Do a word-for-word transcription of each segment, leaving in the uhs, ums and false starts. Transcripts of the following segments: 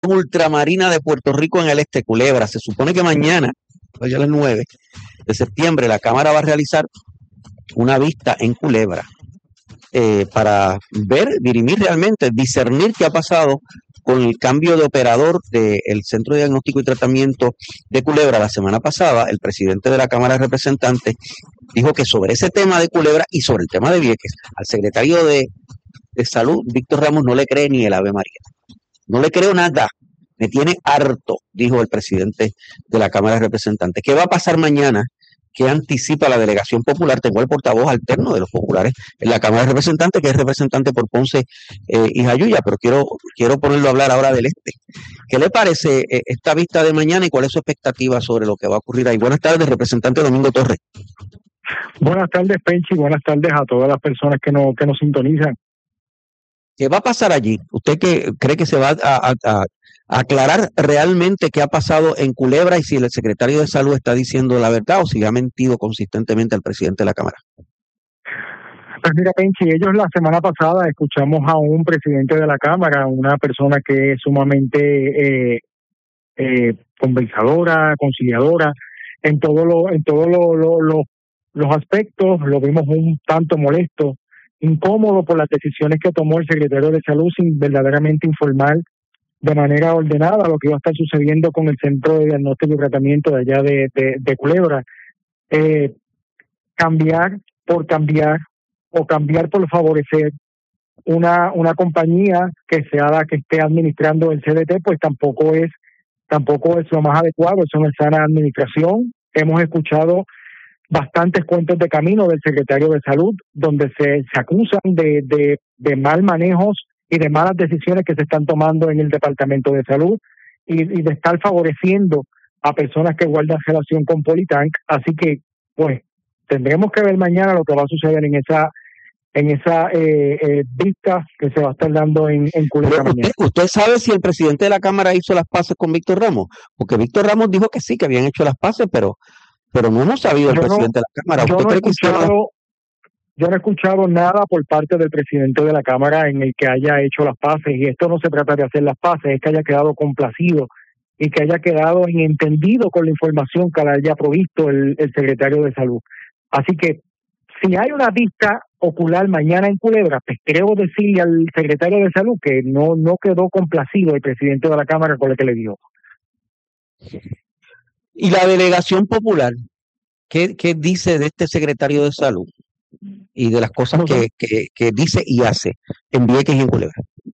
ultramarina de Puerto Rico en el este, Culebra. Se supone que mañana, hoy a las nueve de septiembre, la Cámara va a realizar una vista en Culebra eh, para ver, dirimir realmente, discernir qué ha pasado con el cambio de operador del Centro de Diagnóstico y Tratamiento de Culebra la semana pasada. El presidente de la Cámara de Representantes dijo que sobre ese tema de Culebra y sobre el tema de Vieques, al secretario de, de Salud, Víctor Ramos, no le cree ni el Ave María. No le creo nada. Me tiene harto, dijo el presidente de la Cámara de Representantes. ¿Qué va a pasar mañana? ¿Qué anticipa la delegación popular? Tengo el portavoz alterno de los populares en la Cámara de Representantes, que es representante por Ponce eh, y Jayuya, pero quiero, quiero ponerlo a hablar ahora del este. ¿Qué le parece eh, esta vista de mañana y cuál es su expectativa sobre lo que va a ocurrir ahí? Buenas tardes, representante Domingo Torres. Buenas tardes, Penchi, buenas tardes a todas las personas que, no, que nos sintonizan. ¿Qué va a pasar allí? ¿Usted que cree que se va a, a, a aclarar realmente qué ha pasado en Culebra y si el secretario de Salud está diciendo la verdad o si le ha mentido consistentemente al presidente de la Cámara? Pues mira, Penchi, ellos la semana pasada escuchamos a un presidente de la Cámara, una persona que es sumamente eh, eh, conversadora, conciliadora, en todo lo, en todos lo, lo, lo, los aspectos. Lo vimos un tanto molesto, incómodo por las decisiones que tomó el secretario de Salud sin verdaderamente informar de manera ordenada lo que iba a estar sucediendo con el Centro de Diagnóstico y Tratamiento de allá de, de, de Culebra. Eh, cambiar por cambiar o cambiar por favorecer una una compañía que sea la que esté administrando el C D T, pues tampoco es tampoco es lo más adecuado. Eso no es sana administración. Hemos escuchado bastantes cuentos de camino del secretario de Salud, donde se, se acusan de, de, de mal manejos y de malas decisiones que se están tomando en el Departamento de Salud y, y de estar favoreciendo a personas que guardan relación con Politank. Así que, pues, tendremos que ver mañana lo que va a suceder en esa en esa eh, eh, vista que se va a estar dando en, en Culebra mañana. ¿Usted, ¿Usted sabe si el presidente de la Cámara hizo las paces con Víctor Ramos? Porque Víctor Ramos dijo que sí, que habían hecho las paces, pero pero no hemos sabido el yo presidente no, de la Cámara. Yo ¿Usted no, cree que escuchado, yo no he escuchado nada por parte del presidente de la Cámara en el que haya hecho las paces, y esto no se trata de hacer las paces, es que haya quedado complacido y que haya quedado entendido con la información que le haya provisto el, el secretario de Salud. Así que si hay una vista ocular mañana en Culebra, pues creo decirle al secretario de Salud que no, no quedó complacido el presidente de la Cámara con lo que le dijo. Y la delegación popular, ¿qué, qué dice de este secretario de Salud y de las cosas que, que, que dice y hace en Vieques y en Culebra?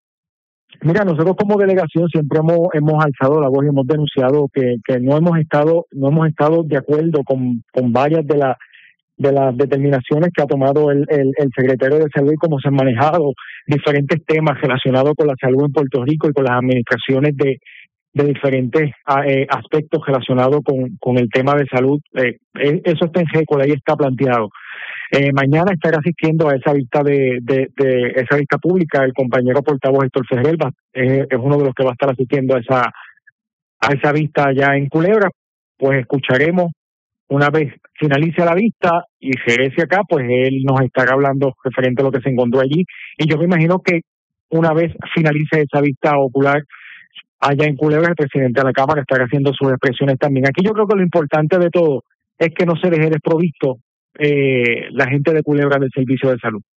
Mira, nosotros como delegación siempre hemos hemos alzado la voz y hemos denunciado que, que no hemos estado no hemos estado de acuerdo con, con varias de las de las determinaciones que ha tomado el, el, el secretario de Salud y cómo se han manejado diferentes temas relacionados con la salud en Puerto Rico y con las administraciones de de diferentes eh, aspectos relacionados con, con el tema de salud. Eh, eso está en récord, ahí está planteado. Eh, mañana estará asistiendo a esa vista de, de, de esa vista pública el compañero portavoz Héctor Ferrer, eh, es uno de los que va a estar asistiendo a esa a esa vista allá en Culebra. Pues escucharemos una vez finalice la vista y regrese acá, pues él nos estará hablando referente a lo que se encontró allí, y yo me imagino que una vez finalice esa vista ocular allá en Culebra, el presidente de la Cámara estará haciendo sus expresiones también. Aquí yo creo que lo importante de todo es que no se deje desprovisto eh, la gente de Culebra del servicio de salud.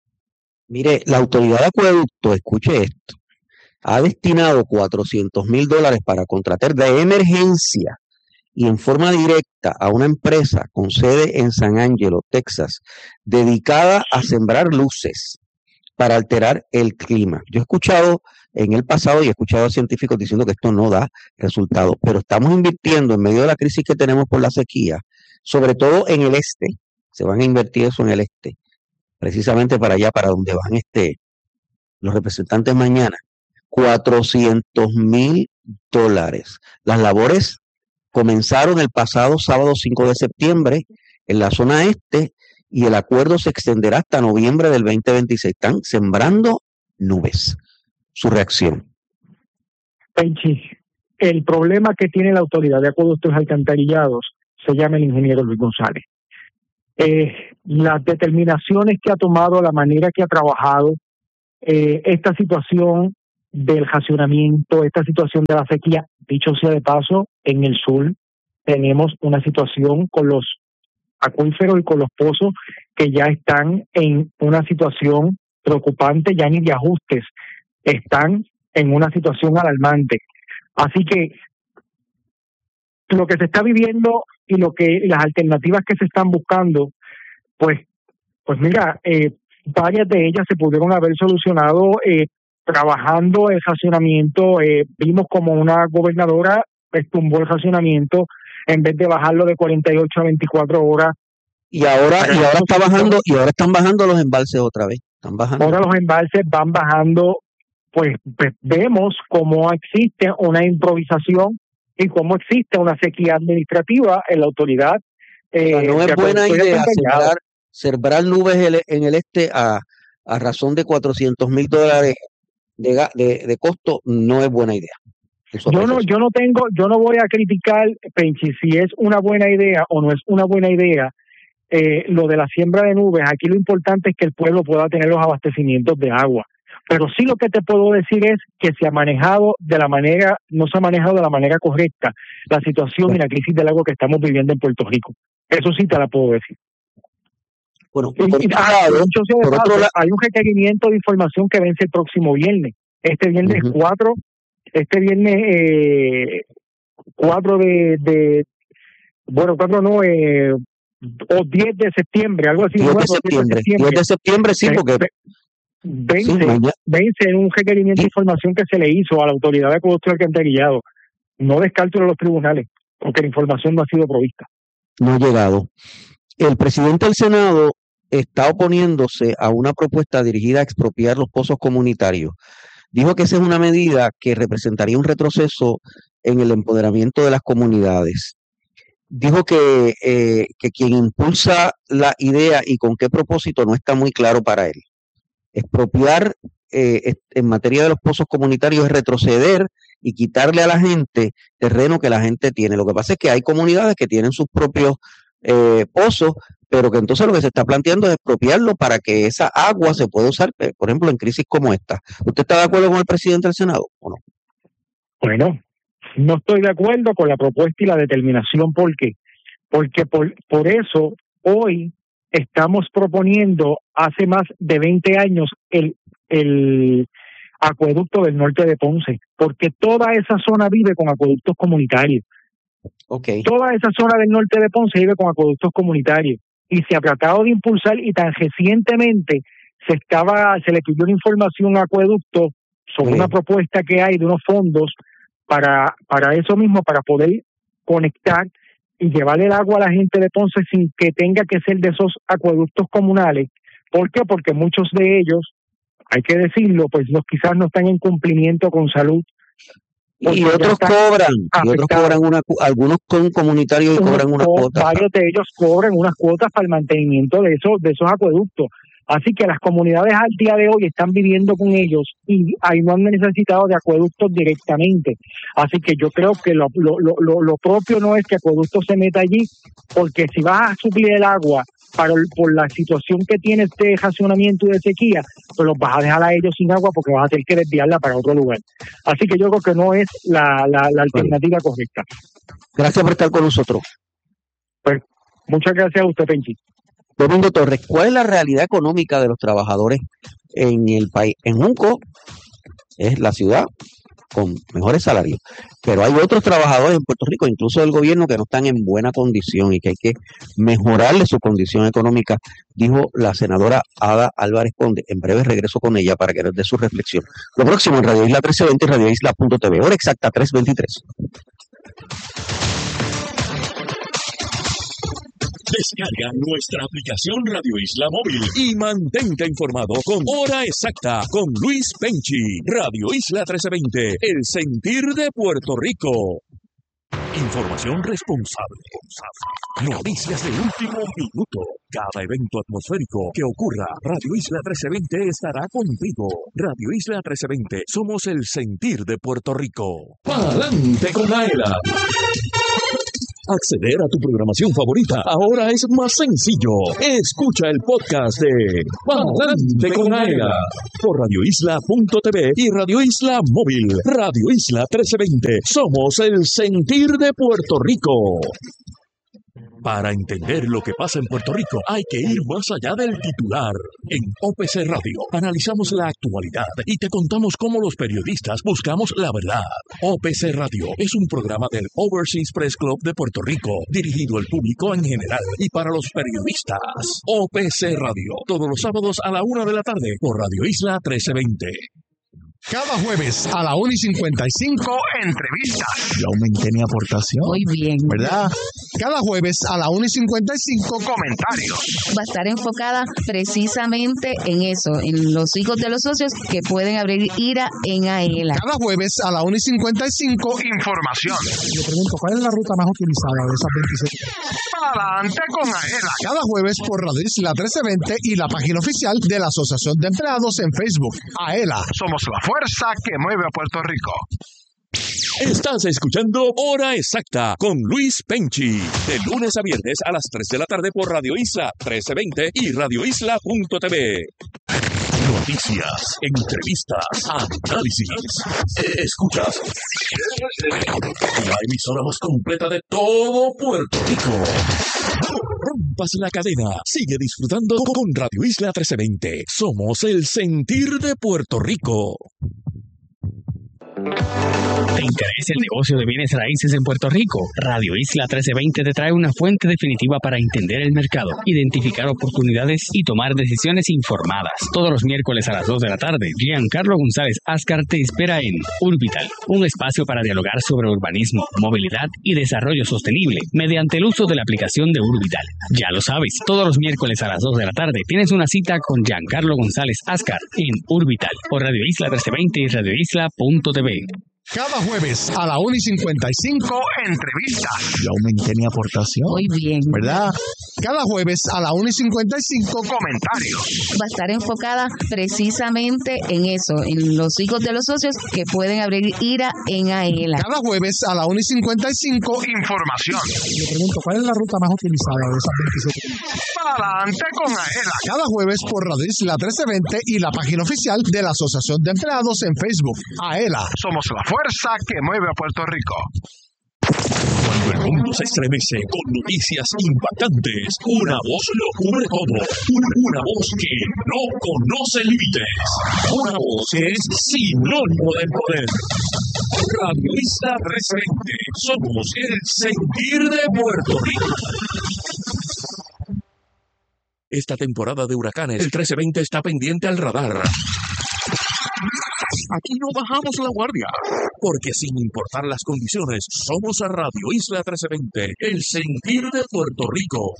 Mire, la autoridad de acueducto, escuche esto, ha destinado cuatrocientos mil dólares para contratar de emergencia y en forma directa a una empresa con sede en San Angelo, Texas, dedicada a sembrar luces para alterar el clima. Yo he escuchado en el pasado y he escuchado a científicos diciendo que esto no da resultados, pero estamos invirtiendo en medio de la crisis que tenemos por la sequía, sobre todo en el este, se van a invertir eso en el este, precisamente para allá, para donde van este, los representantes mañana, cuatrocientos mil dólares. Las labores comenzaron el pasado sábado cinco de septiembre en la zona este y el acuerdo se extenderá hasta noviembre del veinte veintiséis. Están sembrando nubes. Su reacción. Penchi, el problema que tiene la autoridad de acueductos alcantarillados se llama el ingeniero Luis González. Eh, las determinaciones que ha tomado, la manera que ha trabajado, eh, esta situación del racionamiento, esta situación de la sequía. Dicho sea de paso, en el sur tenemos una situación con los acuíferos y con los pozos que ya están en una situación preocupante, ya ni de ajustes, están en una situación alarmante. Así que lo que se está viviendo y lo que las alternativas que se están buscando, pues, pues mira, eh, varias de ellas se pudieron haber solucionado eh, trabajando el racionamiento. Eh, vimos como una gobernadora pues, tumbó el racionamiento en vez de bajarlo de cuarenta y ocho a veinticuatro horas. Y ahora, y ahora está bajando, y ahora están bajando los embalses otra vez. Están bajando. Ahora los embalses van bajando, pues, pues vemos cómo existe una improvisación y cómo existe una sequía administrativa en la autoridad. Eh, o sea, no es buena idea sembrar, sembrar nubes en el este a, a razón de cuatrocientos mil dólares de, de, de costo, no es buena idea. Yo no, yo no tengo, yo no voy a criticar, Penchi, si es una buena idea o no es una buena idea. Eh, lo de la siembra de nubes, aquí lo importante es que el pueblo pueda tener los abastecimientos de agua. Pero sí lo que te puedo decir es que se ha manejado de la manera, no se ha manejado de la manera correcta la situación y la crisis del agua que estamos viviendo en Puerto Rico. Eso sí te la puedo decir. Bueno, y, por y, otro ah, lado, por por paso, otro lado, hay un requerimiento de información que vence el próximo viernes. Este viernes uh-huh. cuatro, este viernes eh, cuatro de, de, bueno, cuatro no, eh, o diez de septiembre, algo así. diez de septiembre, diez de septiembre, sí, porque vence, sí, vence en un requerimiento de información que se le hizo a la autoridad de acueducto y alcantarillado. No descarto los tribunales, porque la información no ha sido provista. No ha llegado. El presidente del Senado está oponiéndose a una propuesta dirigida a expropiar los pozos comunitarios. Dijo que esa es una medida que representaría un retroceso en el empoderamiento de las comunidades. Dijo que, eh, que quien impulsa la idea y con qué propósito no está muy claro para él. Expropiar eh, en materia de los pozos comunitarios es retroceder y quitarle a la gente terreno que la gente tiene. Lo que pasa es que hay comunidades que tienen sus propios eh, pozos, pero que entonces lo que se está planteando es expropiarlo para que esa agua se pueda usar, por ejemplo, en crisis como esta. ¿Usted está de acuerdo con el presidente del Senado o no? Bueno, no estoy de acuerdo con la propuesta y la determinación. ¿Por qué? Porque por, por eso hoy estamos proponiendo hace más de veinte años el, el acueducto del norte de Ponce, porque toda esa zona vive con acueductos comunitarios. Okay. Toda esa zona del norte de Ponce vive con acueductos comunitarios y se ha tratado de impulsar, y tan recientemente se estaba se le pidió una información a acueducto sobre sí. una propuesta que hay de unos fondos para para eso mismo, para poder conectar y llevarle el agua a la gente de Ponce sin que tenga que ser de esos acueductos comunales. ¿Por qué? Porque muchos de ellos, hay que decirlo, pues no, quizás no están en cumplimiento con salud. Y otros cobran, y otros cobran una, algunos con comunitarios y cobran unas cuotas. Varios de ellos cobran unas cuotas para el mantenimiento de esos, de esos acueductos. Así que las comunidades al día de hoy están viviendo con ellos y ahí no han necesitado de acueductos directamente. Así que yo creo que lo, lo, lo, lo propio no es que acueductos se meta allí, porque si vas a suplir el agua para el, por la situación que tiene este racionamiento y de sequía, pues los vas a dejar a ellos sin agua porque vas a tener que desviarla para otro lugar. Así que yo creo que no es la, la, la alternativa bueno. correcta. Gracias por estar con nosotros. Pues muchas gracias a usted, Penchi. Domingo Torres, ¿cuál es la realidad económica de los trabajadores en el país? En Junco es la ciudad con mejores salarios, pero hay otros trabajadores en Puerto Rico, incluso del gobierno, que no están en buena condición y que hay que mejorarle su condición económica, dijo la senadora Ada Álvarez Conde. En breve regreso con ella para que nos dé su reflexión. Lo próximo en Radio Isla trece veinte y Radio Isla punto t v, hora exacta tres veintitrés. Descarga nuestra aplicación Radio Isla Móvil y mantente informado con Hora Exacta con Luis Penchi. Radio Isla trece veinte, el sentir de Puerto Rico. Información responsable. Noticias de último minuto. Cada evento atmosférico que ocurra, Radio Isla trece veinte estará contigo. Radio Isla trece veinte, somos el sentir de Puerto Rico. ¡Pa'lante con Aela! Acceder a tu programación favorita ahora es más sencillo. Escucha el podcast de Pa'lante con Aela por radio isla punto t v y Radio Isla Móvil. Radio Isla trece veinte. Somos el sentir de Puerto Rico. Para entender lo que pasa en Puerto Rico, hay que ir más allá del titular. En O P C Radio analizamos la actualidad y te contamos cómo los periodistas buscamos la verdad. O P C Radio es un programa del Overseas Press Club de Puerto Rico, dirigido al público en general y para los periodistas. O P C Radio, todos los sábados a la una de la tarde por Radio Isla trece veinte. Cada jueves a la una y cincuenta y cinco, entrevistas. Yo aumenté mi aportación. Muy bien. ¿Verdad? Cada jueves a la una y cincuenta y cinco, comentarios. Va a estar enfocada precisamente en eso, en los hijos de los socios que pueden abrir IRA en AELA. Cada jueves a la una y cincuenta y cinco, información. Le pregunto, ¿cuál es la ruta más utilizada de esas veintisiete? Adelante con AELA. Cada jueves por Radio Isla trece veinte y la página oficial de la Asociación de Empleados en Facebook. AELA. Somos la fuerza que mueve a Puerto Rico. Estás escuchando Hora Exacta con Luis Penchi. De lunes a viernes a las tres de la tarde por Radio Isla trece veinte y radio isla punto t v. Noticias, entrevistas, análisis. Escuchas la emisora más completa de todo Puerto Rico. Rompas la cadena. Sigue disfrutando con Radio Isla trece veinte. Somos el sentir de Puerto Rico. ¿Te interesa el negocio de bienes raíces en Puerto Rico? Radio Isla trece veinte te trae una fuente definitiva para entender el mercado, identificar oportunidades y tomar decisiones informadas. Todos los miércoles a las dos de la tarde, Giancarlo González Ascar te espera en Urbital, un espacio para dialogar sobre urbanismo, movilidad y desarrollo sostenible mediante el uso de la aplicación de Urbital. Ya lo sabes, todos los miércoles a las dos de la tarde tienes una cita con Giancarlo González Ascar en Urbital por Radio Isla trece veinte y radio isla punto t v. Cada jueves a la una y cincuenta y cinco, entrevistas. Yo aumenté mi aportación. Muy bien. ¿Verdad? Cada jueves a la una y cincuenta y cinco, comentarios. Va a estar enfocada precisamente en eso, en los hijos de los socios que pueden abrir IRA en AELA. Cada jueves a la una y cincuenta y cinco, información. Le pregunto, ¿cuál es la ruta más utilizada de esas veintisiete? Adelante con AELA. Cada jueves por Radio Isla trece veinte y la página oficial de la Asociación de Empleados en Facebook. AELA. Somos la fuerza que mueve a Puerto Rico. Cuando el mundo se estremece con noticias impactantes, una voz lo cubre todo. Una, una voz que no conoce límites. Una voz que es sinónimo del poder. Radio Isla trece veinte. Somos el sentir de Puerto Rico. Esta temporada de huracanes, el trece veinte está pendiente al radar. Aquí no bajamos la guardia, porque sin importar las condiciones, somos a Radio Isla trece veinte, el sentir de Puerto Rico.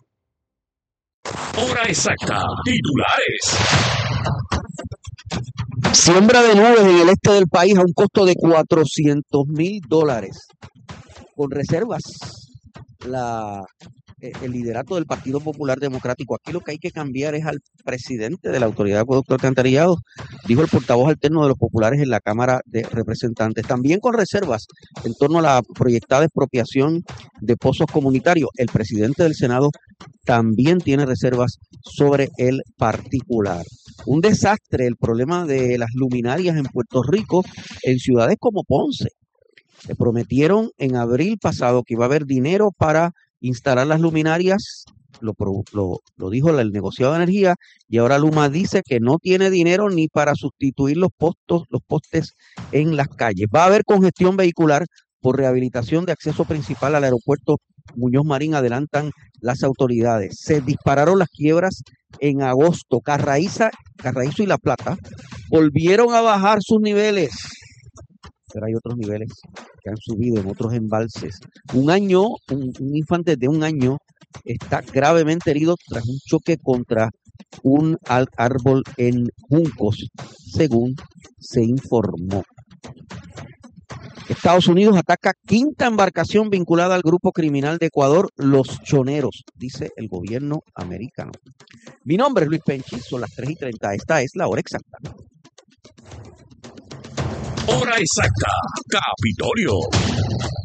Hora exacta, titulares. Siembra de nubes en el este del país a un costo de cuatrocientos mil dólares. Con reservas, la... el liderato del Partido Popular Democrático. Aquí lo que hay que cambiar es al presidente de la Autoridad de Acueducto y Alcantarillado, dijo el portavoz alterno de los populares en la Cámara de Representantes. También con reservas en torno a la proyectada expropiación de pozos comunitarios. El presidente del Senado también tiene reservas sobre el particular. Un desastre el problema de las luminarias en Puerto Rico, en ciudades como Ponce. Se prometieron en abril pasado que iba a haber dinero para instalar las luminarias, lo, lo, lo dijo el negociado de energía, y ahora Luma dice que no tiene dinero ni para sustituir los postos, los postes en las calles. Va a haber congestión vehicular por rehabilitación de acceso principal al aeropuerto Muñoz Marín, adelantan las autoridades. Se dispararon las quiebras en agosto. Carraíza, Carraízo y La Plata volvieron a bajar sus niveles. Pero hay otros niveles que han subido en otros embalses. Un año, un, un infante de un año está gravemente herido tras un choque contra un árbol en Juncos, según se informó. Estados Unidos ataca quinta embarcación vinculada al grupo criminal de Ecuador, Los Choneros, dice el gobierno americano. Mi nombre es Luis Penchi, son las tres y treinta. Esta es la hora exacta. Hora exacta, Capitolio.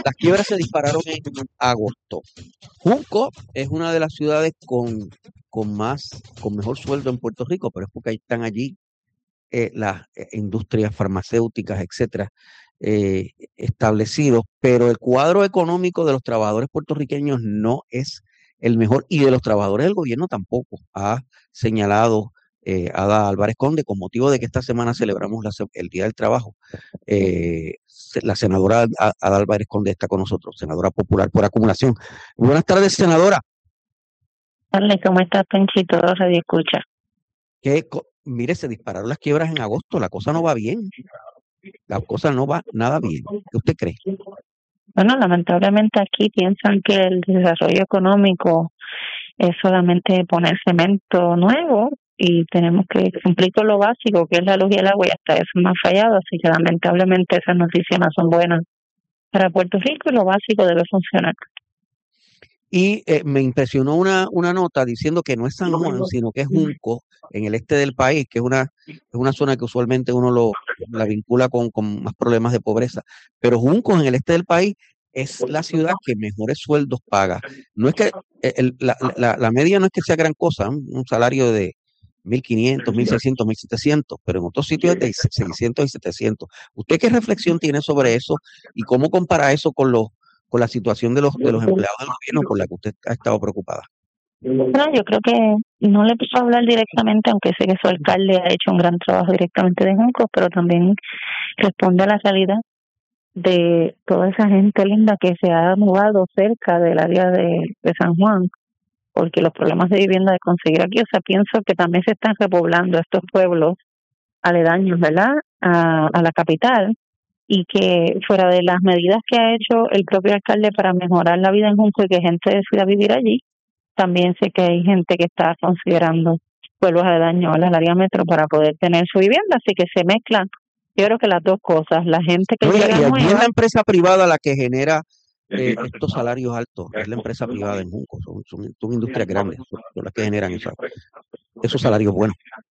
Las quiebras se dispararon en agosto. Junco es una de las ciudades con, con más, con mejor sueldo en Puerto Rico, pero es porque ahí están allí eh, las eh, industrias farmacéuticas, etcétera, eh, establecidos, pero el cuadro económico de los trabajadores puertorriqueños no es el mejor y de los trabajadores del gobierno tampoco, ha señalado eh, Ada Álvarez Conde, con motivo de que esta semana celebramos la, el Día del Trabajo. Eh, la senadora Ada Álvarez Conde está con nosotros, senadora popular por acumulación. Buenas tardes, senadora. Hola, ¿cómo estás, Penchito? Radio escucha. Que, mire, se dispararon las quiebras en agosto, la cosa no va bien. La cosa no va nada bien. ¿Qué usted cree? Bueno, lamentablemente aquí piensan que el desarrollo económico es solamente poner cemento nuevo y tenemos que cumplir con lo básico, que es la luz y el agua, y hasta eso me ha fallado, así que lamentablemente esas noticias no son buenas para Puerto Rico y lo básico debe funcionar. Y eh, me impresionó una, una nota diciendo que no es San Juan, sino que es Junco, en el este del país, que es una, es una zona que usualmente uno lo, la vincula con, con más problemas de pobreza. Pero Junco, en el este del país, es la ciudad que mejores sueldos paga. No es que el, la, la, la media no es que sea gran cosa, un, un salario de mil quinientos, mil seiscientos, mil setecientos, pero en otros sitios es de seiscientos y setecientos. ¿Usted qué reflexión tiene sobre eso y cómo compara eso con los con la situación de los de los empleados del gobierno por la que usted ha estado preocupada? Bueno, yo creo que no le puedo hablar directamente, aunque sé que su alcalde ha hecho un gran trabajo directamente de Juncos, pero también responde a la realidad de toda esa gente linda que se ha mudado cerca del área de, de San Juan, porque los problemas de vivienda de conseguir aquí, o sea, pienso que también se están repoblando estos pueblos aledaños, ¿verdad?, a, a la capital, y que fuera de las medidas que ha hecho el propio alcalde para mejorar la vida en Junco y que gente decida vivir allí, también sé que hay gente que está considerando pueblos aledaños al área metro para poder tener su vivienda, así que se mezclan, yo creo que las dos cosas, la gente que Oiga, llega y allí nueva, es la empresa privada la que genera eh, estos salarios altos, es la empresa privada en Junco, son, son, son industrias grandes, son, son las que generan esos, esos salarios buenos.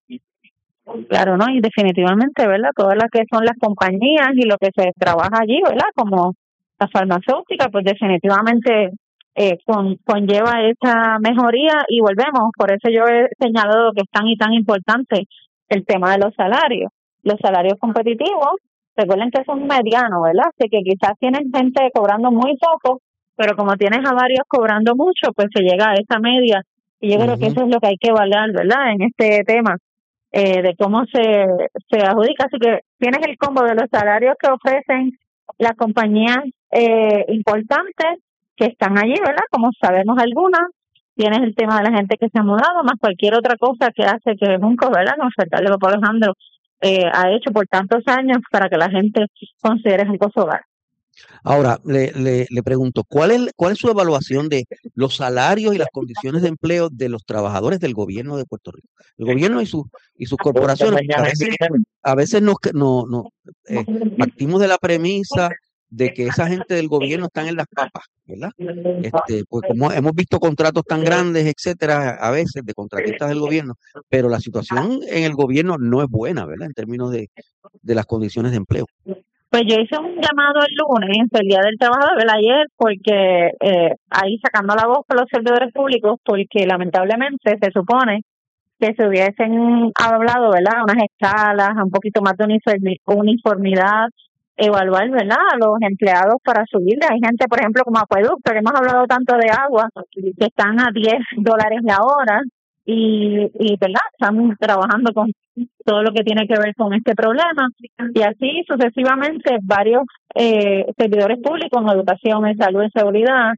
Claro, ¿no? Y definitivamente, ¿verdad? Todas las que son las compañías y lo que se trabaja allí, ¿verdad? Como la farmacéutica, pues definitivamente eh, con, conlleva esa mejoría y volvemos. Por eso yo he señalado que es tan y tan importante el tema de los salarios. Los salarios competitivos, recuerden que son medianos, ¿verdad? Así que quizás tienen gente cobrando muy poco, pero como tienes a varios cobrando mucho, pues se llega a esa media. Y yo uh-huh. creo que eso es lo que hay que evaluar, ¿verdad? En este tema. Eh, de cómo se, se adjudica, así que tienes el combo de los salarios que ofrecen las compañías eh, importantes que están allí, ¿verdad? Como sabemos algunas, tienes el tema de la gente que se ha mudado, más cualquier otra cosa que hace que Junco, ¿verdad? Como el alcalde Pablo Alejandro eh, ha hecho por tantos años para que la gente considere Junco su hogar. Ahora, le, le, le pregunto, ¿cuál es, ¿cuál es su evaluación de los salarios y las condiciones de empleo de los trabajadores del gobierno de Puerto Rico? El gobierno y, su, y sus corporaciones, a veces, a veces nos, no, no, eh, partimos de la premisa de que esa gente del gobierno están en las papas, ¿verdad? Este, pues como hemos visto contratos tan grandes, etcétera, a veces de contratistas del gobierno, pero la situación en el gobierno no es buena, ¿verdad? En términos de, de las condiciones de empleo. Pues yo hice un llamado el lunes, el Día del Trabajador, el ayer, porque eh, ahí sacando la voz por los servidores públicos, porque lamentablemente se supone que se hubiesen hablado, ¿verdad?, unas escalas, un poquito más de uniformidad, evaluar, ¿verdad?, a los empleados para subirle. Hay gente, por ejemplo, como Acueducto, que hemos hablado tanto de agua, que están a diez dólares la hora, y, y verdad, están trabajando con todo lo que tiene que ver con este problema, y así sucesivamente varios eh, servidores públicos en educación, en salud, en seguridad.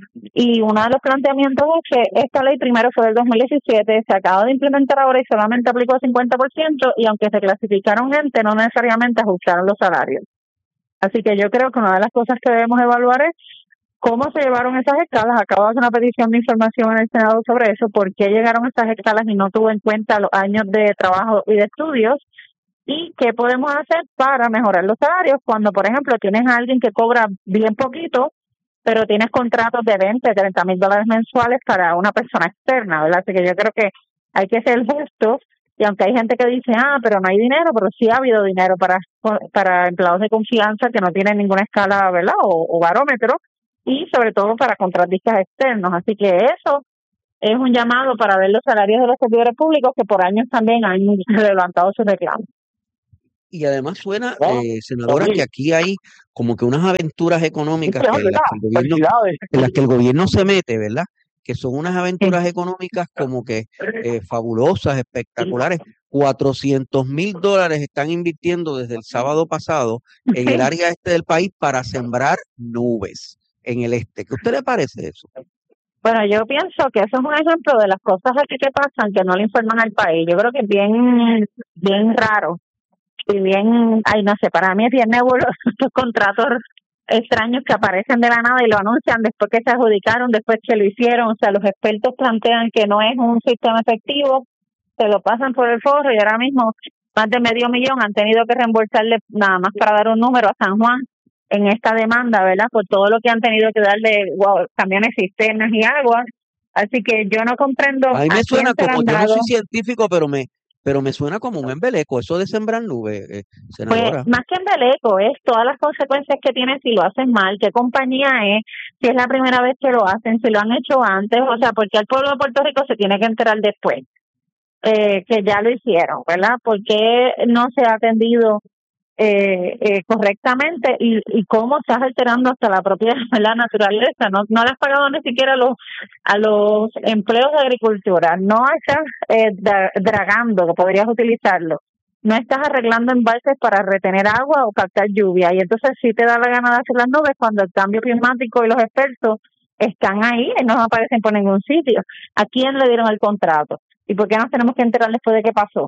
Y uno de los planteamientos es que esta ley primero fue del dos mil diecisiete, se acaba de implementar ahora y solamente aplicó cincuenta por ciento, y aunque se clasificaron gente, no necesariamente ajustaron los salarios. Así que yo creo que una de las cosas que debemos evaluar es cómo se llevaron esas escalas. Acabo de hacer una petición de información en el Senado sobre eso, por qué llegaron esas escalas y no tuvo en cuenta los años de trabajo y de estudios, y qué podemos hacer para mejorar los salarios cuando, por ejemplo, tienes a alguien que cobra bien poquito, pero tienes contratos de veinte, treinta mil dólares mensuales para una persona externa, ¿verdad? Así que yo creo que hay que ser justos Y aunque hay gente que dice, ah, pero no hay dinero, pero sí ha habido dinero para para empleados de confianza que no tienen ninguna escala, ¿verdad? O, o barómetro, y sobre todo para contratistas externos. Así que eso es un llamado para ver los salarios de los servidores públicos que por años también han levantado sus reclamos. Y además suena, eh, senadora, que aquí hay como que unas aventuras económicas en las que el gobierno, en las que el gobierno se mete, ¿verdad? Que son unas aventuras económicas como que eh, fabulosas, espectaculares. cuatrocientos mil dólares están invirtiendo desde el sábado pasado en el área este del país para sembrar nubes en el este. ¿Qué a usted le parece eso? Bueno, yo pienso que eso es un ejemplo de las cosas aquí que pasan que no le informan al país. Yo creo que es bien, bien raro y bien, ay, no sé, para mí es bien nebuloso estos contratos extraños que aparecen de la nada y lo anuncian después que se adjudicaron, después que lo hicieron. O sea, los expertos plantean que no es un sistema efectivo, se lo pasan por el forro y ahora mismo más de medio millón han tenido que reembolsarle, nada más para dar un número, a San Juan en esta demanda, ¿verdad? Por todo lo que han tenido que darle, wow, camiones, cisternas y agua. Así que yo no comprendo. A mí me a suena quién se como, han yo no dado. soy científico, pero me pero me suena como un embeleco, eso de sembrar nubes, eh, senadora. Pues más que embeleco, es todas las consecuencias que tiene si lo hacen mal, qué compañía es, si es la primera vez que lo hacen, si lo han hecho antes, o sea, porque el pueblo de Puerto Rico se tiene que enterar después eh, que ya lo hicieron, ¿verdad? Porque no se ha atendido eh, eh, correctamente y, y cómo estás alterando hasta la propia la naturaleza. No no le has pagado ni siquiera a los a los empleos de agricultura, no estás eh, da, dragando, que podrías utilizarlo, no estás arreglando embalses para retener agua o captar lluvia, y entonces sí te da la gana de hacer las nubes cuando el cambio climático y los expertos están ahí y no aparecen por ningún sitio. ¿A quién le dieron el contrato? ¿Y por qué nos tenemos que enterar después de qué pasó?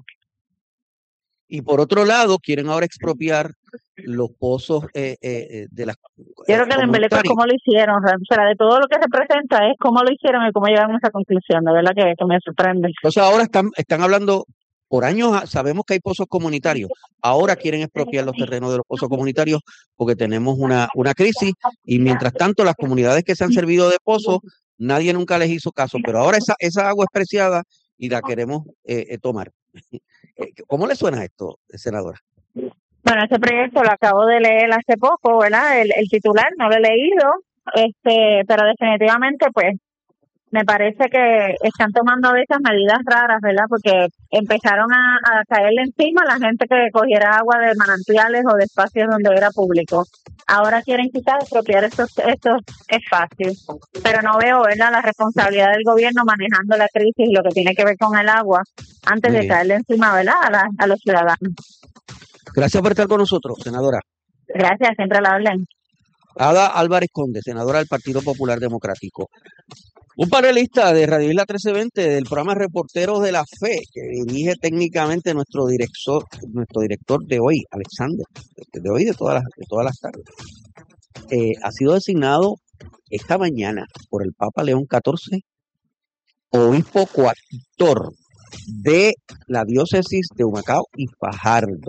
Y por otro lado, quieren ahora expropiar los pozos eh, eh, de las... Yo creo que el embeleco es cómo lo hicieron, o sea, de todo lo que representa es cómo lo hicieron y cómo llegaron a esa conclusión, de verdad que, que me sorprende. Entonces ahora están, están hablando, por años sabemos que hay pozos comunitarios, ahora quieren expropiar los terrenos de los pozos comunitarios porque tenemos una, una crisis y mientras tanto las comunidades que se han servido de pozos, nadie nunca les hizo caso, pero ahora esa, esa agua es preciada y la queremos eh, eh, tomar. ¿Cómo le suena esto, senadora? Bueno, ese proyecto lo acabo de leer hace poco, ¿verdad? El, el titular no lo he leído, este, pero definitivamente, pues, me parece que están tomando de esas medidas raras, ¿verdad? Porque empezaron a, a caerle encima a la gente que cogiera agua de manantiales o de espacios donde era público. Ahora quieren quizás expropiar estos, estos espacios, pero no veo, ¿verdad?, la responsabilidad del gobierno manejando la crisis y lo que tiene que ver con el agua antes Muy de bien. caerle encima, ¿verdad?, a, la, a los ciudadanos. Gracias por estar con nosotros, senadora. Gracias, siempre la hablen. Ada Álvarez Conde, senadora del Partido Popular Democrático. Un panelista de Radio Isla trece veinte del programa Reporteros de la Fe, que dirige técnicamente nuestro director, nuestro director de hoy, Alexander, de hoy de todas las, de todas las tardes. Eh, ha sido designado esta mañana por el Papa León catorce obispo coadjutor de la diócesis de Humacao y Fajardo.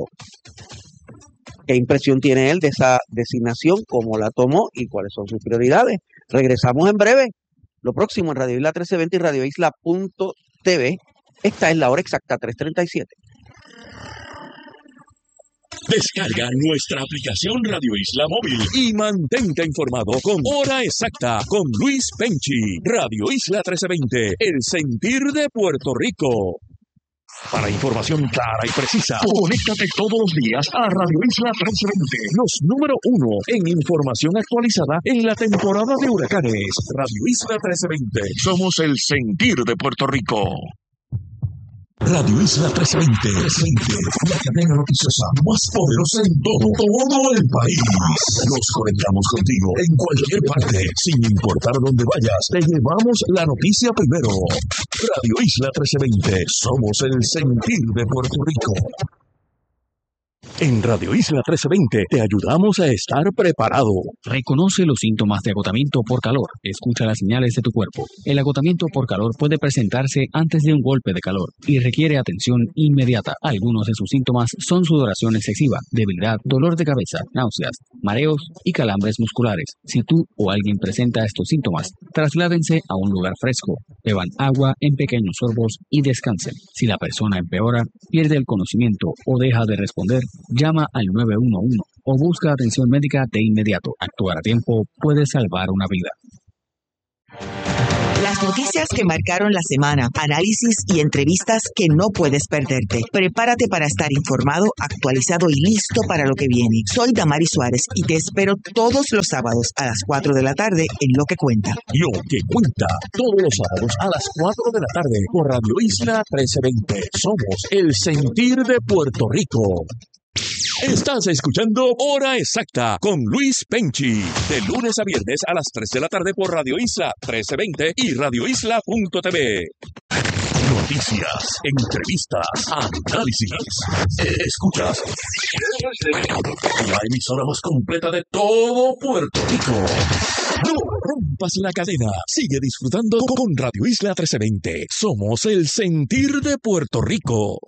¿Qué impresión tiene él de esa designación? ¿Cómo la tomó y cuáles son sus prioridades? Regresamos en breve. Lo próximo en Radio Isla trece veinte y radio isla punto t v. Esta es la hora exacta, tres treinta y siete. Descarga nuestra aplicación Radio Isla Móvil y mantente informado con Hora Exacta con Luis Penchi. Radio Isla trece veinte, el sentir de Puerto Rico. Para información clara y precisa, conéctate todos los días a Radio Isla trece veinte, los número uno en información actualizada en la temporada de huracanes. Radio Isla trece veinte, somos el sentir de Puerto Rico. Radio Isla trece veinte, la cadena noticiosa más poderosa en todo, todo el país. Nos conectamos contigo en cualquier parte, sin importar dónde vayas. Te llevamos la noticia primero. Radio Isla trece veinte, somos el sentir de Puerto Rico. En Radio Isla trece veinte te ayudamos a estar preparado. Reconoce los síntomas de agotamiento por calor. Escucha las señales de tu cuerpo. El agotamiento por calor puede presentarse antes de un golpe de calor y requiere atención inmediata. Algunos de sus síntomas son sudoración excesiva, debilidad, dolor de cabeza, náuseas, mareos y calambres musculares. Si tú o alguien presenta estos síntomas, trasládense a un lugar fresco, beban agua en pequeños sorbos y descansen. Si la persona empeora, pierde el conocimiento o deja de responder, llama al nueve uno uno o busca atención médica de inmediato. Actuar a tiempo puede salvar una vida. Las noticias que marcaron la semana, análisis y entrevistas que no puedes perderte. Prepárate para estar informado, actualizado y listo para lo que viene. Soy Damari Suárez y te espero todos los sábados a las cuatro de la tarde en Lo que Cuenta. Lo que Cuenta, todos los sábados a las cuatro de la tarde por Radio Isla trece veinte. Somos el sentir de Puerto Rico. Estás escuchando Hora Exacta con Luis Penchi, de lunes a viernes a las tres de la tarde por Radio Isla trece veinte y radio isla punto t v. Noticias, entrevistas, análisis. Escuchas la emisora más completa de todo Puerto Rico. No rompas la cadena. Sigue disfrutando con Radio Isla trece veinte. Somos el sentir de Puerto Rico.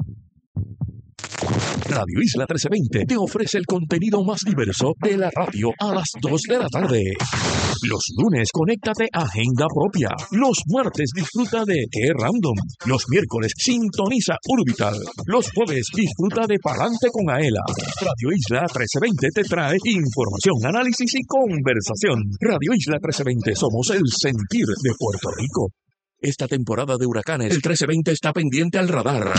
Radio Isla trece veinte te ofrece el contenido más diverso de la radio a las dos de la tarde. Los lunes, conéctate a Agenda Propia. Los martes, disfruta de Qué Random. Los miércoles, sintoniza Urbital. Los jueves, disfruta de Palante con Aela. Radio Isla trece veinte te trae información, análisis y conversación. Radio Isla trece veinte, somos el sentir de Puerto Rico. Esta temporada de huracanes, el trece veinte está pendiente al radar.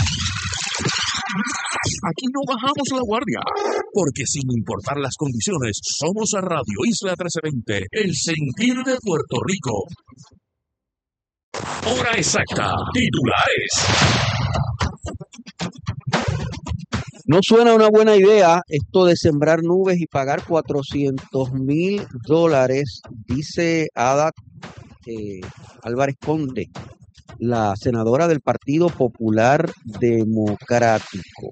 Aquí no bajamos la guardia, porque sin importar las condiciones, somos a Radio Isla trece veinte, el sentir de Puerto Rico. Hora exacta, titulares. No suena una buena idea esto de sembrar nubes y pagar cuatrocientos mil dólares, dice Ada eh, Álvarez Conde, la senadora del Partido Popular Democrático.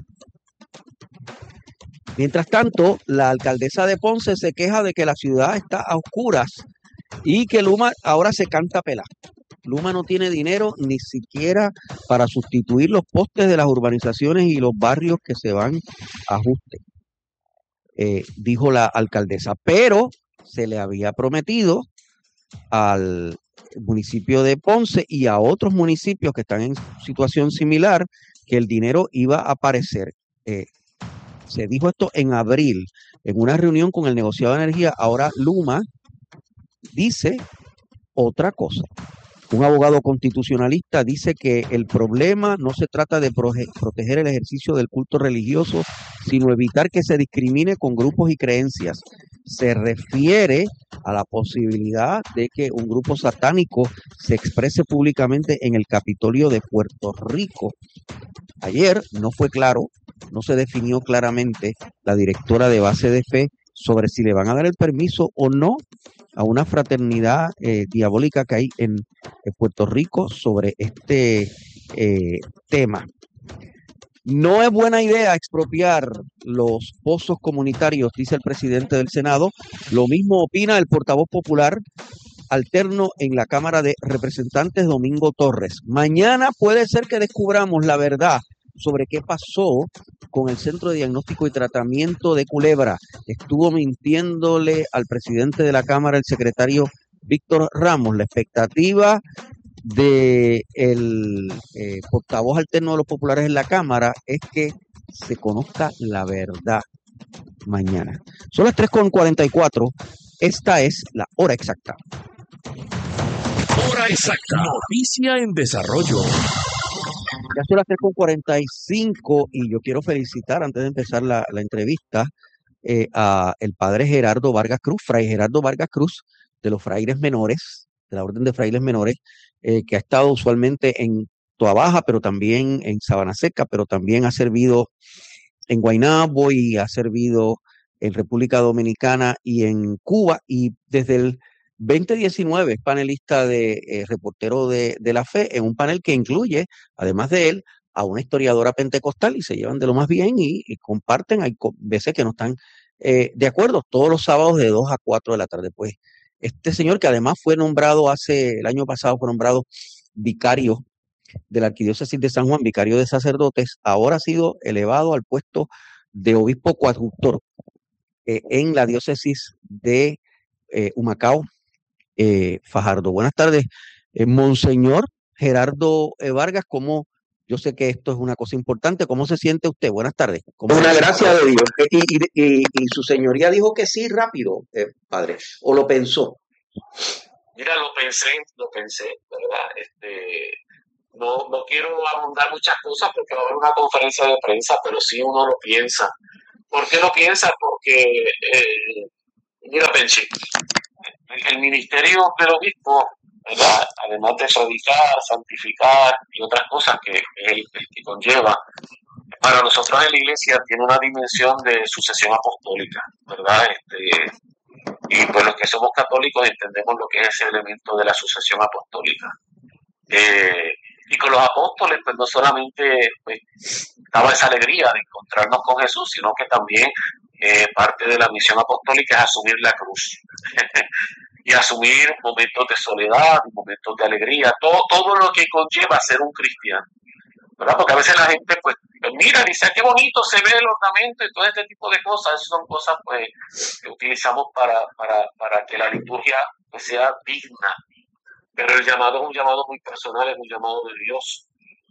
Mientras tanto, la alcaldesa de Ponce se queja de que la ciudad está a oscuras y que Luma ahora se canta pelá. Luma no tiene dinero ni siquiera para sustituir los postes de las urbanizaciones y los barrios que se van a ajuste, eh, dijo la alcaldesa. Pero se le había prometido al municipio de Ponce y a otros municipios que están en situación similar que el dinero iba a aparecer. Eh, se dijo esto en abril, en una reunión con el negociado de energía. Ahora Luma dice otra cosa. Un abogado constitucionalista dice que el problema no se trata de proge- proteger el ejercicio del culto religioso, sino evitar que se discrimine con grupos y creencias. Se refiere a la posibilidad de que un grupo satánico se exprese públicamente en el Capitolio de Puerto Rico. Ayer no fue claro, no se definió claramente la directora de Base de Fe sobre si le van a dar el permiso o no a una fraternidad eh, diabólica que hay en, en Puerto Rico sobre este eh, tema. No es buena idea expropiar los pozos comunitarios, dice el presidente del Senado. Lo mismo opina el portavoz popular alterno en la Cámara de Representantes, Domingo Torres. Mañana puede ser que descubramos la verdad sobre qué pasó con el Centro de Diagnóstico y Tratamiento de Culebra. Estuvo mintiéndole al presidente de la Cámara, el secretario Víctor Ramos. La expectativa de el eh, portavoz alterno de los populares en la Cámara es que se conozca la verdad mañana. Son las tres con cuarenta y cuatro. Esta es la hora exacta. Hora exacta. Noticia en desarrollo. Ya son las tres con cuarenta y cinco y yo quiero felicitar, antes de empezar la, la entrevista, eh, a el padre Gerardo Vargas Cruz, Fray Gerardo Vargas Cruz, de los frailes menores, de la Orden de Frailes Menores, eh, que ha estado usualmente en Toabaja, pero también en Sabana Seca, pero también ha servido en Guaynabo y ha servido en República Dominicana y en Cuba, y desde el veinte diecinueve es panelista de eh, reportero de, de la fe, en un panel que incluye, además de él, a una historiadora pentecostal y se llevan de lo más bien y, y comparten. Hay co- veces que no están eh, de acuerdo, todos los sábados de dos a cuatro de la tarde. Pues este señor, que además fue nombrado hace, el año pasado fue nombrado vicario de la Arquidiócesis de San Juan, vicario de sacerdotes, ahora ha sido elevado al puesto de obispo coadjutor eh, en la diócesis de eh, Humacao, eh, Fajardo. Buenas tardes, eh, Monseñor Gerardo eh, Vargas. ¿Cómo? Yo sé que esto es una cosa importante. ¿Cómo se siente usted? Buenas tardes. ¿Cómo Una gracia de Dios. Y, y, y, y su señoría dijo que sí rápido, eh, padre, o lo pensó. Mira, lo pensé, lo pensé, ¿verdad? Este, no, no quiero abundar muchas cosas porque va a haber una conferencia de prensa, pero sí uno lo piensa. ¿Por qué lo piensa? Porque, eh, mira, Penchi, el, el ministerio del obispo, ¿verdad? Además de predicar, santificar y otras cosas que, que, el, que conlleva, para nosotros en la iglesia tiene una dimensión de sucesión apostólica, ¿verdad? Este, y pues los que somos católicos entendemos lo que es ese elemento de la sucesión apostólica. Eh, y con los apóstoles, pues no solamente pues, estaba esa alegría de encontrarnos con Jesús, sino que también eh, parte de la misión apostólica es asumir la cruz y asumir momentos de soledad, momentos de alegría, todo, todo lo que conlleva ser un cristiano, ¿verdad? Porque a veces la gente pues mira y dice qué bonito se ve el ornamento y todo este tipo de cosas. Esas son cosas pues que utilizamos para, para, para que la liturgia pues, sea digna. Pero el llamado es un llamado muy personal, es un llamado de Dios.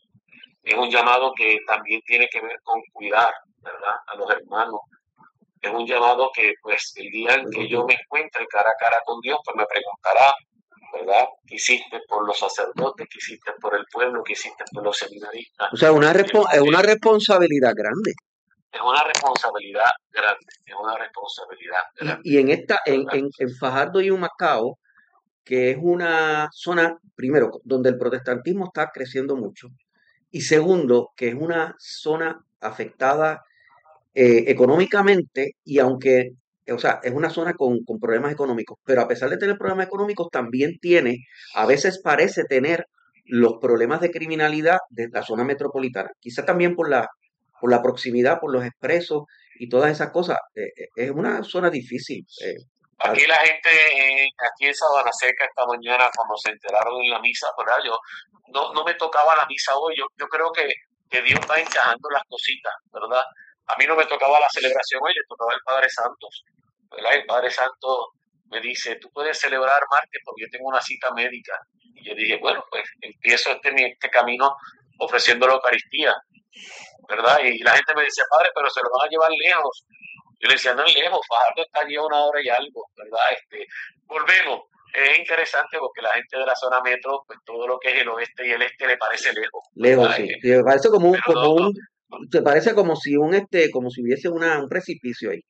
Es un llamado que también tiene que ver con cuidar, ¿verdad?, a los hermanos. Es un llamado que, pues, el día en que yo me encuentre cara a cara con Dios, pues me preguntará, ¿verdad?, ¿qué hiciste por los sacerdotes? ¿Qué hiciste por el pueblo? ¿Qué hiciste por los seminaristas? O sea, una respo- es una responsabilidad grande. Es una responsabilidad grande, es una responsabilidad grande. Y, y en esta, en, en, en Fajardo y Humacao, que es una zona, primero, donde el protestantismo está creciendo mucho, y segundo, que es una zona afectada eh, económicamente, y aunque, o sea, es una zona con, con problemas económicos, pero a pesar de tener problemas económicos, también tiene, a veces parece tener los problemas de criminalidad de la zona metropolitana. Quizás también por la, por la proximidad, por los expresos y todas esas cosas. Eh, eh, es una zona difícil. Eh, Aquí la gente, eh, aquí en Sabana Seca esta mañana cuando se enteraron en la misa, ¿verdad? Yo no, no me tocaba la misa hoy, yo, yo creo que, que Dios va encajando las cositas, ¿verdad? A mí no me tocaba la celebración hoy, le tocaba el Padre Santos, ¿verdad? El Padre Santos me dice, tú puedes celebrar martes porque yo tengo una cita médica. Y yo dije, bueno, pues empiezo este, este camino ofreciendo la Eucaristía, ¿verdad? Y la gente me decía, padre, pero se lo van a llevar lejos. Yo le decía, no es lejos, Fajardo está allí a una hora y algo, ¿verdad? Este, volvemos. Es interesante porque la gente de la zona metro, pues todo lo que es el oeste y el este le parece lejos. Lejos, ¿verdad? sí. Eh, Sí, me parece como un, pero como no, un, te parece como si un este, como si hubiese una, un precipicio ahí.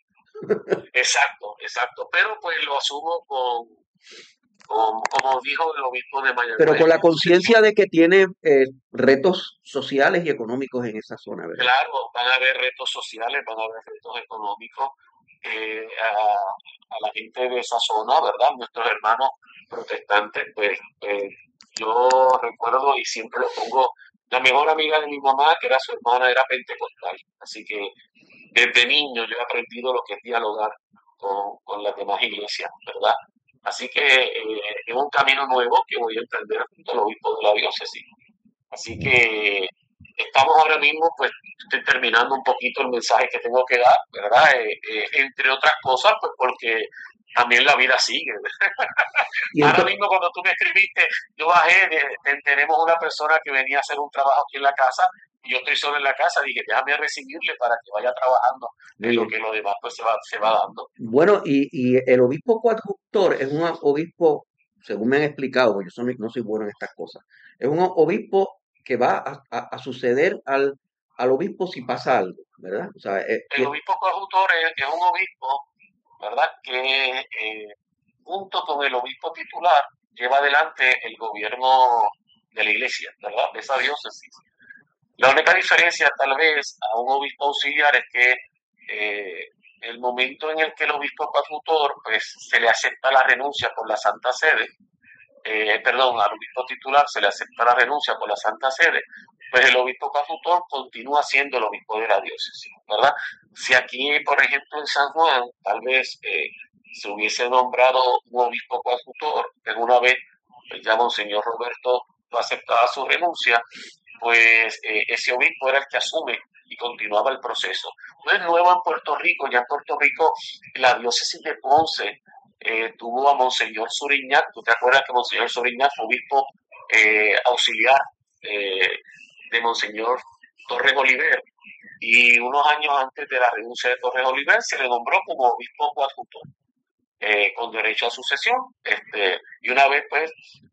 exacto, exacto. Pero pues lo asumo con, con como dijo el obispo de Mayagüez. Pero con la conciencia de que tiene eh, retos sociales y económicos en esa zona, ¿verdad? Claro, van a haber retos sociales, van a haber retos económicos eh, a, a la gente de esa zona, ¿verdad? Nuestros hermanos protestantes, pues eh, yo recuerdo y siempre lo pongo, la mejor amiga de mi mamá, que era su hermana, era pentecostal, así que desde niño yo he aprendido lo que es dialogar con, con las demás iglesias, ¿verdad? Así que eh, es un camino nuevo que voy a emprender junto al obispo de la diócesis. Así que estamos ahora mismo, pues estoy terminando un poquito el mensaje que tengo que dar, ¿verdad? Eh, eh, entre otras cosas, pues porque también la vida sigue. Y Ahora entonces, mismo cuando tú me escribiste, yo bajé, de, de- tenemos una persona que venía a hacer un trabajo aquí en la casa, y yo estoy solo en la casa, dije, déjame recibirle para que vaya trabajando en muy lo bien. que lo demás pues se va, se va dando. Bueno, y, y el obispo coadjutor es un obispo, según me han explicado, porque yo soy- no soy bueno en estas cosas, es un obispo que va a, a- a suceder al, al obispo si pasa algo, ¿verdad? O sea, eh, El obispo coadjutor es, es un obispo, ¿verdad?, que eh, junto con el obispo titular lleva adelante el gobierno de la iglesia, ¿verdad?, de esa diócesis. La única diferencia tal vez a un obispo auxiliar es que eh, el momento en el que el obispo coadjutor pues se le acepta la renuncia por la Santa Sede, eh, perdón, al obispo titular se le acepta la renuncia por la Santa Sede, pues el obispo consultor continúa siendo el obispo de la diócesis, ¿verdad? Si aquí, por ejemplo, en San Juan, tal vez eh, se hubiese nombrado un obispo consultor, en una vez pues, ya Monseñor Roberto no aceptaba su renuncia, pues eh, ese obispo era el que asume y continuaba el proceso. No es nuevo en Puerto Rico, ya en Puerto Rico la diócesis de Ponce eh, tuvo a Monseñor Suriñac. ¿Tú te acuerdas que Monseñor Suriñac fue obispo eh, auxiliar eh, de Monseñor Torres Oliver? Y unos años antes de la renuncia de Torres Oliver se le nombró como obispo coadjutor, eh, con derecho a sucesión. Este, y una vez, pues,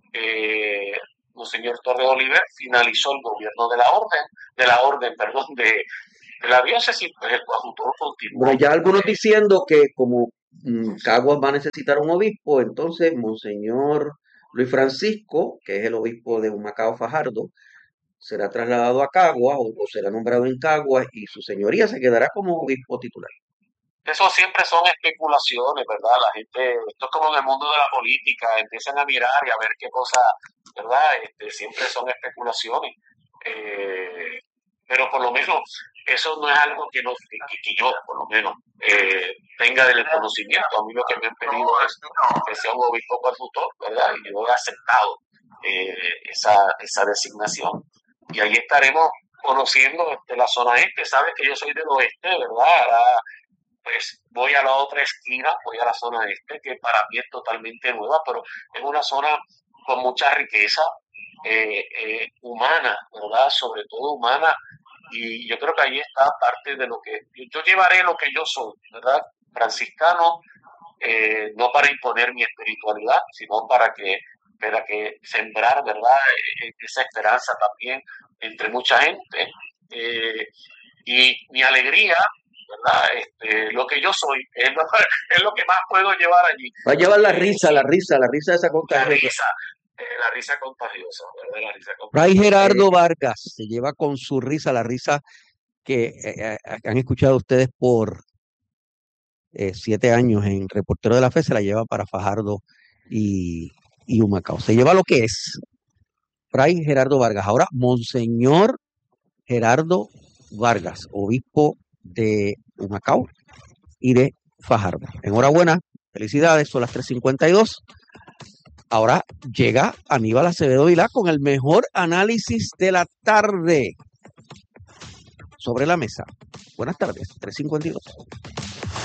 eh, Monseñor Torres Oliver finalizó el gobierno de la orden, de la orden, perdón, de, de la diócesis, pues el coadjutor continuó. Bueno, ya algunos diciendo que como mm, Caguas va a necesitar un obispo, entonces Monseñor Luis Francisco, que es el obispo de Humacao Fajardo, será trasladado a Caguas o, o será nombrado en Caguas y su señoría se quedará como obispo titular. Eso siempre son especulaciones, ¿verdad? La gente, esto es como en el mundo de la política, empiezan a mirar y a ver qué cosas, ¿verdad? Este, siempre son especulaciones. Eh, pero por lo menos eso no es algo que, no, que, que yo, por lo menos, eh, tenga del conocimiento. A mí lo que me han pedido es que sea un obispo coadjutor, ¿verdad? Y yo he aceptado eh, esa, esa designación. Y ahí estaremos conociendo este, la zona este. Sabes que yo soy del oeste, ¿verdad? Ahora, pues voy a la otra esquina, voy a la zona este, que para mí es totalmente nueva, pero es una zona con mucha riqueza eh, eh, humana, ¿verdad? Sobre todo humana, y yo creo que ahí está parte de lo que, yo, yo llevaré lo que yo soy, ¿verdad? Franciscano, eh, no para imponer mi espiritualidad, sino para que, para que sembrar, ¿verdad? Eh, esa esperanza también entre mucha gente, eh, y mi alegría, ¿verdad? Este, lo que yo soy es lo, es lo que más puedo llevar allí. Va a llevar la risa, la risa, la risa de esa La contagiosa. risa, eh, la risa contagiosa, ¿verdad? La risa Fray contagiosa. Gerardo Vargas se lleva con su risa, la risa que eh, eh, han escuchado ustedes por eh, siete años en Reportero de la Fe, se la lleva para Fajardo y, y Humacao. Se lleva lo que es Fray Gerardo Vargas. Ahora, Monseñor Gerardo Vargas, obispo de Humacao y de Fajardo. Enhorabuena, felicidades, son las tres cincuenta y dos. Ahora llega Aníbal Acevedo Vilá con el mejor análisis de la tarde sobre la mesa. Buenas tardes, tres cincuenta y dos.